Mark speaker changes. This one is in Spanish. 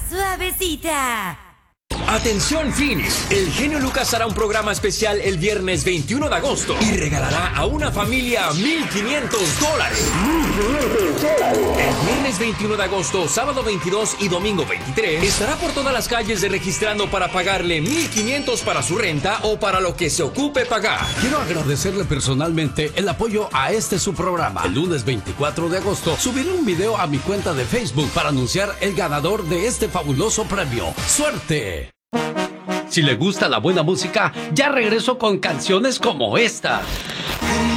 Speaker 1: suavecita.
Speaker 2: Atención Phoenix, el genio Lucas hará un programa especial el viernes 21 de agosto y regalará a una familia $1,500. El viernes 21 de agosto, sábado 22 y domingo 23 estará por todas las calles registrando para pagarle $1,500 para su renta o para lo que se ocupe pagar.
Speaker 3: Quiero agradecerle personalmente el apoyo a su programa. El lunes 24 de agosto subiré un video a mi cuenta de Facebook para anunciar el ganador de este fabuloso premio. ¡Suerte! Si le gusta la buena música, ya regreso con canciones como esta.